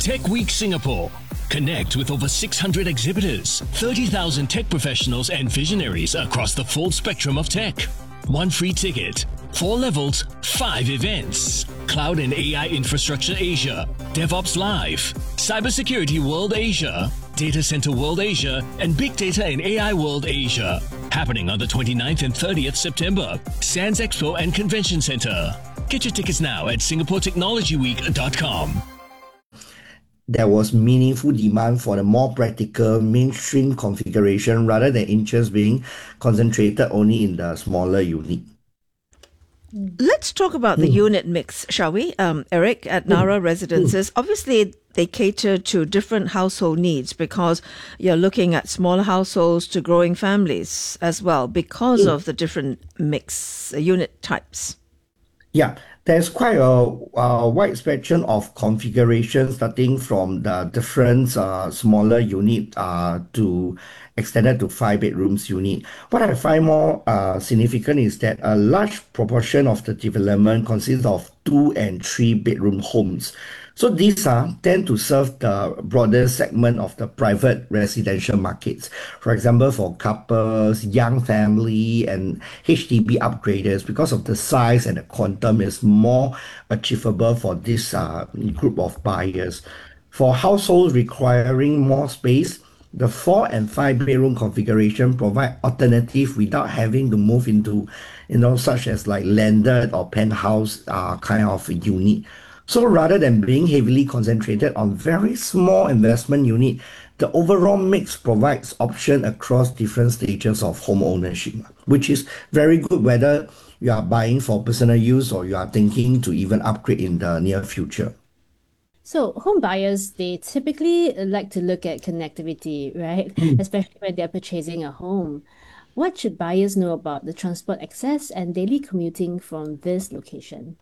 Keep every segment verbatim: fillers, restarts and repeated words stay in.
Tech Week Singapore. Connect with over six hundred exhibitors, thirty thousand tech professionals and visionaries across the full spectrum of tech. One free ticket, four levels, five events. Cloud and A I Infrastructure Asia, DevOps Live, Cybersecurity World Asia, Data Center World Asia, and Big Data and A I World Asia. Happening on the twenty-ninth and thirtieth September, Sands Expo and Convention Center. Get your tickets now at singapore technology week dot com. There was meaningful demand for the more practical mainstream configuration rather than interest being concentrated only in the smaller unit. Let's talk about the mm. unit mix, shall we? Um, Eric, at Nara mm. Residences, mm. obviously they cater to different household needs because you're looking at smaller households to growing families as well because mm. of the different mix uh, unit types. Yeah, there's quite a, a wide spectrum of configurations starting from the different uh, smaller unit uh, to extended to five bedrooms unit. What I find more uh, significant is that a large proportion of the development consists of two and three bedroom homes. So these uh, tend to serve the broader segment of the private residential markets. For example, for couples, young family, and H D B upgraders, because of the size and the quantum is more achievable for this uh, group of buyers. For households requiring more space, the four and five bedroom configuration provide alternative without having to move into, you know, such as like landed or penthouse uh, kind of unit. So rather than being heavily concentrated on very small investment unit, the overall mix provides option across different stages of home ownership, which is very good whether you are buying for personal use or you are thinking to even upgrade in the near future. So home buyers, they typically like to look at connectivity, right? Mm. Especially when they're purchasing a home. What should buyers know about the transport access and daily commuting from this location?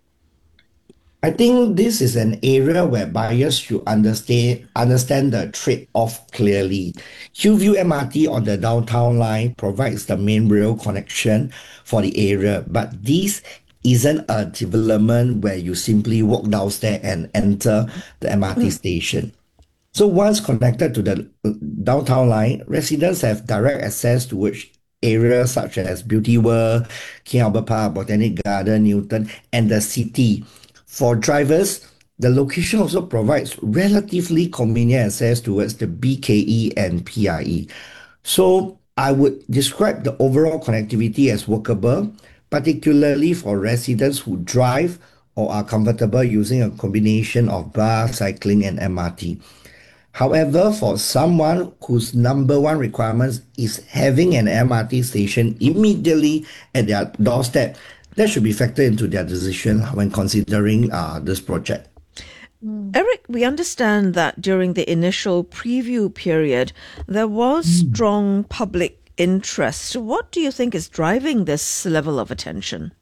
I think this is an area where buyers should understand understand the trade-off clearly. Hillview M R T on the downtown line provides the main rail connection for the area, but this isn't a development where you simply walk downstairs and enter the M R T mm. station. So once connected to the downtown line, residents have direct access to which areas such as Beauty World, King Albert Park, Botanic Garden, Newton, and the city. For drivers, the location also provides relatively convenient access towards the B K E and P I E. So I would describe the overall connectivity as workable, particularly for residents who drive or are comfortable using a combination of bus, cycling, and M R T. However, for someone whose number one requirement is having an M R T station immediately at their doorstep, that should be factored into their decision when considering uh, this project. Mm. Eric, we understand that during the initial preview period, there was mm. strong public interest. What do you think is driving this level of attention?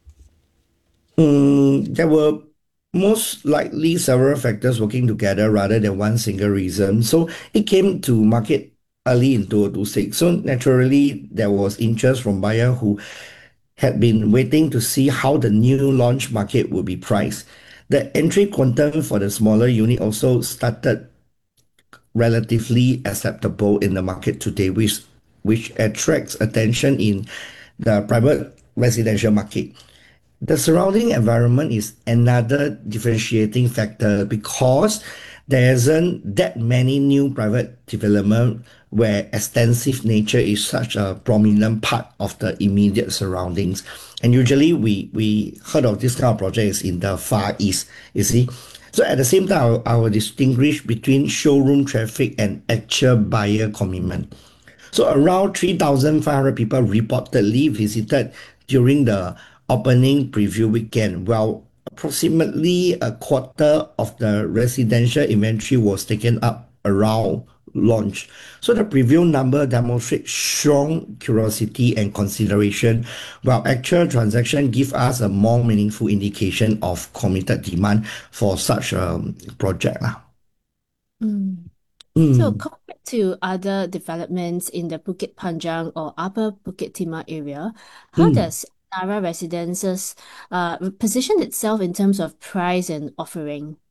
Mm, there were most likely several factors working together rather than one single reason. So it came to market early in two thousand twenty-six. So naturally, there was interest from buyers who had been waiting to see how the new launch market would be priced. The entry quantum for the smaller unit also started relatively acceptable in the market today, which, which attracts attention in the private residential market. The surrounding environment is another differentiating factor because there isn't that many new private development where extensive nature is such a prominent part of the immediate surroundings. And usually we, we heard of this kind of projects in the Far East, you see. So at the same time, I will distinguish between showroom traffic and actual buyer commitment. So around three thousand five hundred people reportedly visited during the opening preview weekend, while approximately a quarter of the residential inventory was taken up around launch. So the preview number demonstrates strong curiosity and consideration, while actual transaction give us a more meaningful indication of committed demand for such a project. Mm. Mm. So compared to other developments in the Bukit Panjang or Upper Bukit Timah area, how mm. does Nara Residences uh, position itself in terms of price and offering?